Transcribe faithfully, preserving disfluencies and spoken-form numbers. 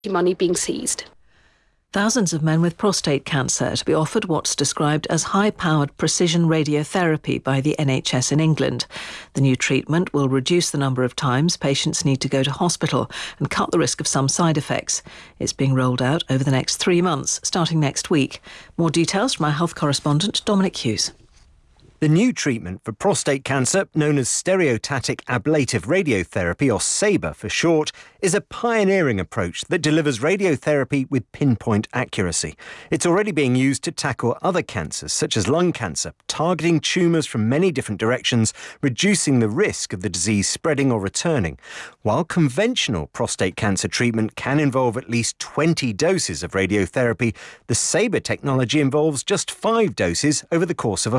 money being seized. Thousands of men with prostate cancer are to be offered what's described as high-powered precision radiotherapy by the N H S in England. The new treatment will reduce the number of times patients need to go to hospital and cut the risk of some side effects. It's being rolled out over the next three months, starting next week. More details from our health correspondent, Dominic Hughes. The new treatment for prostate cancer, known as stereotactic ablative radiotherapy, or SABR for short, is a pioneering approach that delivers radiotherapy with pinpoint accuracy. It's already being used to tackle other cancers, such as lung cancer, targeting tumours from many different directions, reducing the risk of the disease spreading or returning. While conventional prostate cancer treatment can involve at least twenty doses of radiotherapy, the SABR technology involves just five doses over the course of a